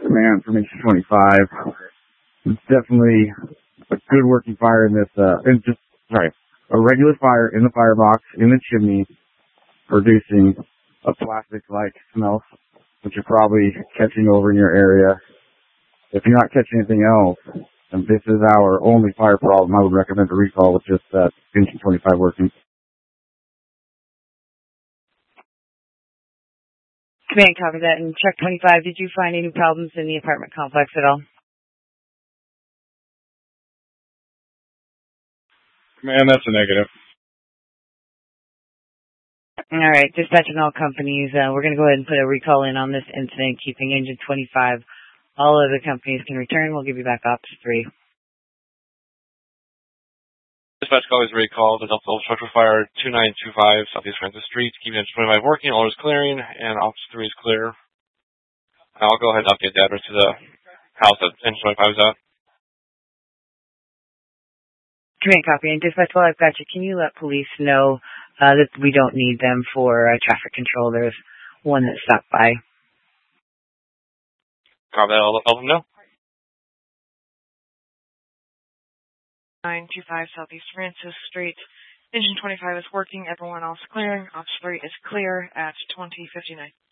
Command from H25. It's definitely a good working fire in this, a regular fire in the firebox, in the chimney, producing a plastic-like smell, which you're probably catching over in your area. If you're not catching anything else, and this is our only fire problem, I would recommend a recall with just that engine 25 working. Command, copy that. And truck 25, did you find any problems in the apartment complex at all? Command, that's a negative. All right, dispatching all companies. We're going to go ahead and put a recall in on this incident, keeping engine 25. All other companies can return. We'll give you back Ops 3. Dispatch call is recalled. The Delta Structure Fire 2925 Southeast Francis Street. Keeping engine 25 working. All is clearing, and Ops 3 is clear. I'll go ahead and update the address to the house that engine 25 is at. Command, copy. And dispatch, while I've got you, can you let police know that we don't need them for traffic control? There's one that stopped by. Copy that. I'll let them know. 925 Southeast Francis Street. Engine 25 is working. Everyone else clearing. Ops 3 is clear at 20:59.